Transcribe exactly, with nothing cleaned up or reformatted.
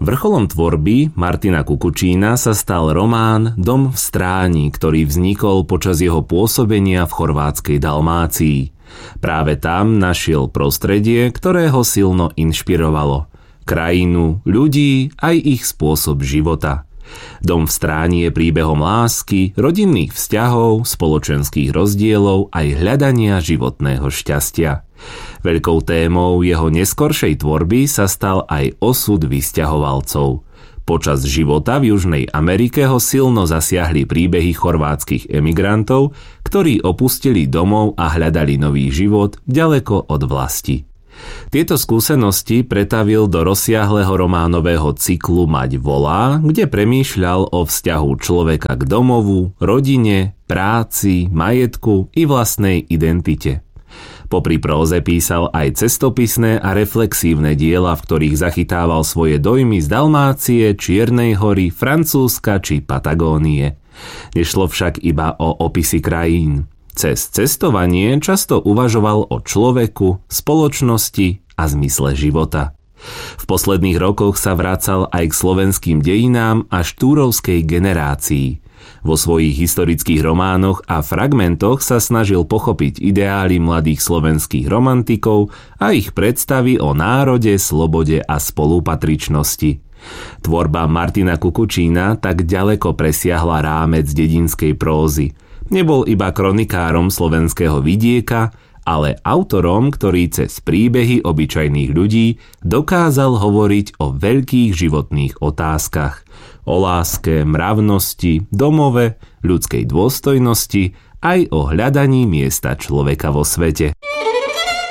Vrcholom tvorby Martina Kukučína sa stal román Dom v Stráni, ktorý vznikol počas jeho pôsobenia v chorvátskej Dalmácii. Práve tam našiel prostredie, ktoré ho silno inšpirovalo. Krajinu, ľudí, aj ich spôsob života. Dom v Stráni je príbehom lásky, rodinných vzťahov, spoločenských rozdielov aj hľadania životného šťastia. Veľkou témou jeho neskoršej tvorby sa stal aj osud vysťahovalcov. Počas života v Južnej Amerike ho silno zasiahli príbehy chorvátskych emigrantov, ktorí opustili domov a hľadali nový život ďaleko od vlasti. Tieto skúsenosti pretavil do rozsiahleho románového cyklu Mať volá, kde premýšľal o vzťahu človeka k domovu, rodine, práci, majetku i vlastnej identite. Popri próze písal aj cestopisné a reflexívne diela, v ktorých zachytával svoje dojmy z Dalmácie, Čiernej hory, Francúzska či Patagónie. Nešlo však iba o opisy krajín. Cez cestovanie často uvažoval o človeku, spoločnosti a zmysle života. V posledných rokoch sa vracal aj k slovenským dejinám a štúrovskej generácii. Vo svojich historických románoch a fragmentoch sa snažil pochopiť ideály mladých slovenských romantikov a ich predstavy o národe, slobode a spolupatričnosti. Tvorba Martina Kukučína tak ďaleko presiahla rámec dedinskej prózy. Nebol iba kronikárom slovenského vidieka, ale autorom, ktorý cez príbehy obyčajných ľudí dokázal hovoriť o veľkých životných otázkach, o láske, mravnosti, domove, ľudskej dôstojnosti, aj o hľadaní miesta človeka vo svete.